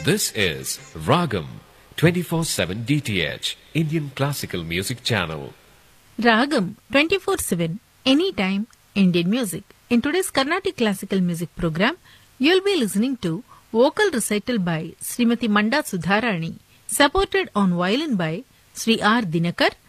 This is Ragam 24/7 DTH Indian Classical Music Channel. Ragam 24/7 anytime Indian music. In today's Carnatic Classical Music program, you'll be listening to vocal recital by Srimati Manda Sudharani, supported on violin by Sri R. Dinakar